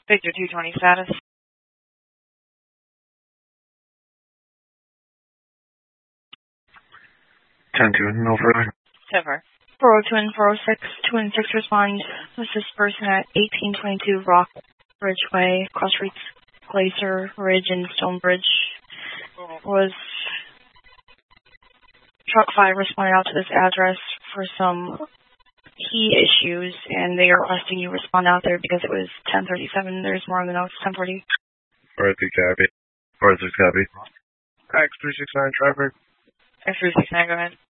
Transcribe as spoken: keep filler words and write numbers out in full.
Victor two twenty status. ten two, no further. Sever. four oh two and four oh six, two and six respond. Assist person at eighteen twenty-two Rock Bridgeway, Crossroads, Glacier Ridge, and Stonebridge. Was truck five responded out to this address for some key issues, and they are requesting you respond out there because it was ten thirty-seven. There's more on the notes, ten forty. four three copy. four six copy. X three six nine traffic. X three six nine, go ahead.